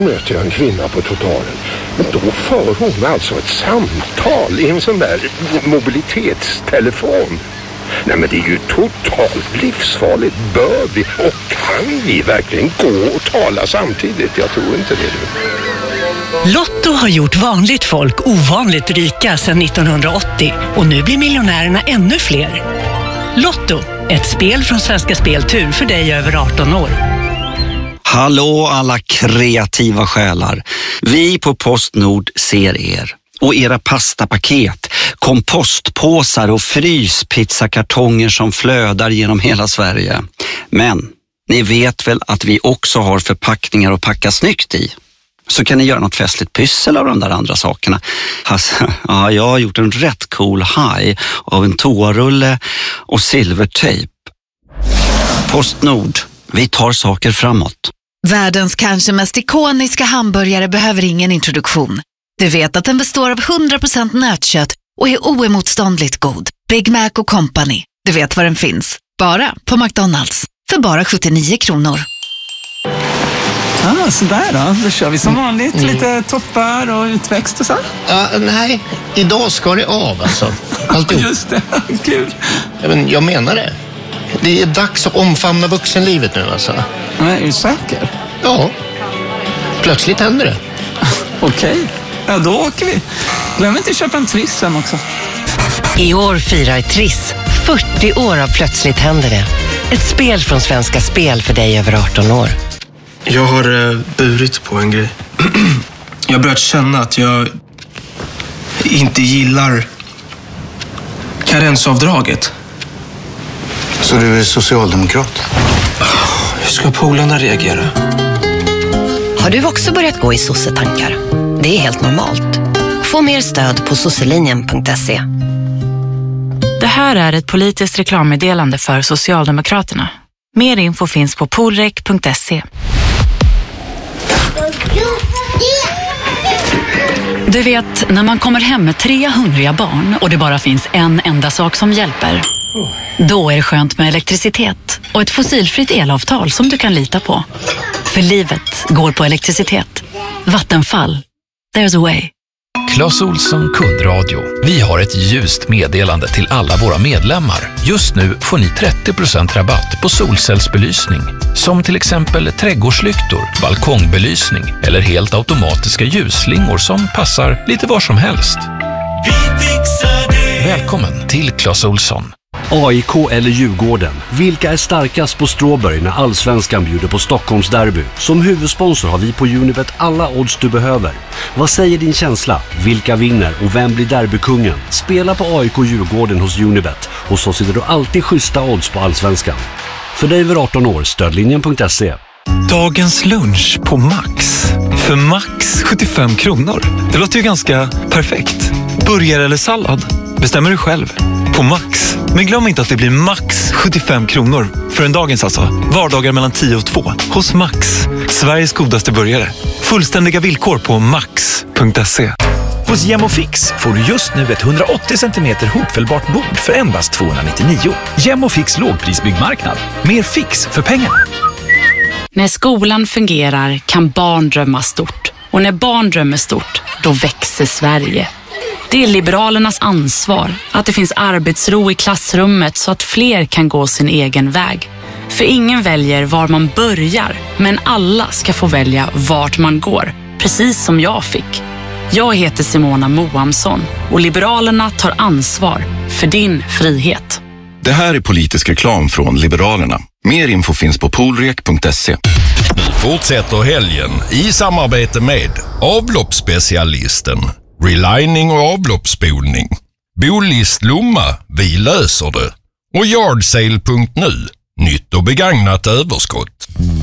Möter jag en kvinna på trottoaren. Då för hon alltså ett samtal i en sån där mobilitetstelefon. Nej, men det är ju totalt livsfarligt. Bör vi och kan vi verkligen gå och tala samtidigt? Jag tror inte det. Lotto har gjort vanligt folk ovanligt rika sedan 1980 och nu blir miljonärerna ännu fler. Lotto, ett spel från Svenska Speltur för dig över 18 år. Hallå alla kreativa själar. Vi på Postnord ser er. Och era pastapaket, kompostpåsar och fryspizzakartonger som flödar genom hela Sverige. Men ni vet väl att vi också har förpackningar att packa snyggt i? Så kan ni göra något festligt pyssel av de där andra sakerna. Alltså, ja, jag har gjort en rätt cool haj av en toarulle och silvertejp. Postnord, vi tar saker framåt. Världens kanske mest ikoniska hamburgare behöver ingen introduktion. Du vet att den består av 100% nötkött och är oemotståndligt god. Big Mac och Company. Du vet var den finns. Bara på McDonald's. För bara 79 kronor. Sådär då kör vi som vanligt. Lite toppar och utväxt och så. Nej, idag ska det av alltså. Alltihop. Just det, kul. Men jag menar det. Det är dags att omfamna vuxenlivet nu alltså. Nej, är du säker? Ja, plötsligt händer det. Okej, ja då åker vi. Glöm inte att köpa en Triss sen också. I år firar Triss 40 år av Plötsligt händer det. Ett spel från Svenska Spel för dig över 18 år. Jag har burit på en grej. Jag har börjat känna att jag inte gillar karensavdraget. Så du är socialdemokrat? Hur ska polarna reagera? Har du också börjat gå i sossetankar? Det är helt normalt. Få mer stöd på sosselinjen.se. Det här är ett politiskt reklammeddelande för Socialdemokraterna. Mer info finns på polrek.se. Du vet, när man kommer hem med 3 hungriga barn och det bara finns en enda sak som hjälper. Då är det skönt med elektricitet och ett fossilfritt elavtal som du kan lita på. För livet går på elektricitet. Vattenfall. There's a way. Clas Ohlson kundradio. Vi har ett ljust meddelande till alla våra medlemmar. Just nu får ni 30% rabatt på solcellsbelysning. Som till exempel trädgårdslyktor, balkongbelysning eller helt automatiska ljusslingor som passar lite var som helst. Vi fixar det. Välkommen till Clas Ohlson. AIK eller Djurgården. Vilka är starkast på Strawberry när Allsvenskan bjuder på Stockholms derby? Som huvudsponsor har vi på Unibet alla odds du behöver. Vad säger din känsla? Vilka vinner och vem blir derbykungen? Spela på AIK Djurgården hos Unibet och så sitter du alltid schyssta odds på Allsvenskan. För dig över 18 år, stödlinjen.se. Dagens lunch på Max. För Max 75 kronor. Det låter ju ganska perfekt. Burgare eller sallad? Bestämmer du själv. På Max. Men glöm inte att det blir Max 75 kronor. För en dagens alltså. Vardagar mellan 10 och 2. Hos Max. Sveriges godaste burgare. Fullständiga villkor på max.se. Hos Gemofix får du just nu ett 180 cm hopfällbart bord för endast 299. Gemofix lågprisbyggmarknad. Mer fix för pengarna. När skolan fungerar kan barn drömma stort. Och när barn drömmer stort, då växer Sverige. Det är Liberalernas ansvar att det finns arbetsro i klassrummet så att fler kan gå sin egen väg. För ingen väljer var man börjar, men alla ska få välja vart man går, precis som jag fick. Jag heter Simona Moamsson och Liberalerna tar ansvar för din frihet. Det här är politisk reklam från Liberalerna. Mer info finns på polrek.se. Nu fortsätter helgen i samarbete med avloppsspecialisten, relining och avloppsspolning, Bolist Lomma, vi löser det, och Yardsale.nu, nytt och begagnat överskott.